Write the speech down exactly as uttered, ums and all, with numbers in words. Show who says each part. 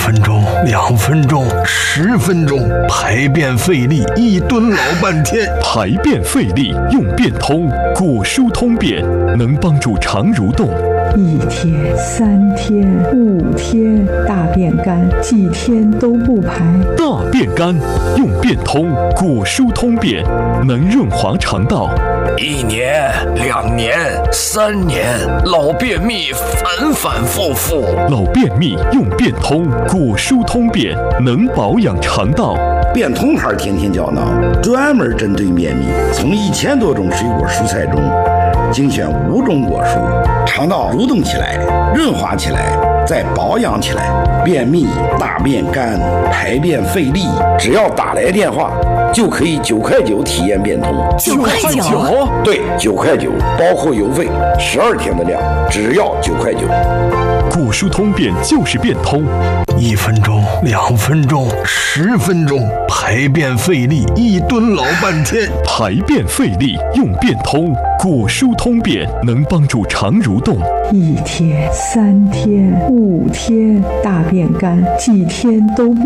Speaker 1: 分钟，两分钟，十分钟，排便费力，一蹲老半天。
Speaker 2: 排便费力用便通，果蔬通便能帮助肠蠕动。
Speaker 3: 一天、三天、五天，大便干，几天都不排。
Speaker 2: 大便干用便通，果蔬通便能润滑肠道。
Speaker 4: 一年、两年、三年，老便秘反反复复。
Speaker 2: 老便秘用便通，果蔬通便能保养肠道。
Speaker 5: 便通牌天天胶囊专门针对便秘，从一千多种水果蔬菜中精选五种果蔬，肠道蠕动起来，润滑起来，再保养起来。便秘、大便干、排便费力，只要打来电话就可以九块九体验便通。
Speaker 4: 九块九？
Speaker 5: 对，九块九，包括邮费，十二天的量，只要九块九。
Speaker 2: 果蔬通便就是便通，
Speaker 1: 一分钟，两分钟，十分钟，排便费力，一蹲老半天。
Speaker 2: 排便费力用便通，果蔬通便能帮助肠蠕动。
Speaker 3: 一天、三天、五天，大便干，几天都不